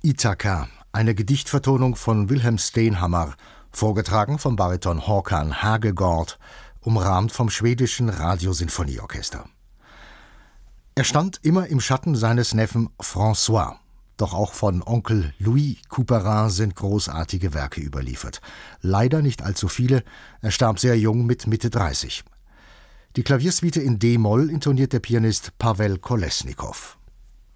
Ithaka, eine Gedichtvertonung von Wilhelm Stenhammar, vorgetragen vom Bariton Håkan Hagegård, umrahmt vom schwedischen Radiosinfonieorchester. Er stand immer im Schatten seines Neffen François, doch auch von Onkel Louis Couperin sind großartige Werke überliefert. Leider nicht allzu viele, er starb sehr jung mit Mitte 30. Die Klaviersuite in D-Moll intoniert der Pianist Pawel Kolesnikow.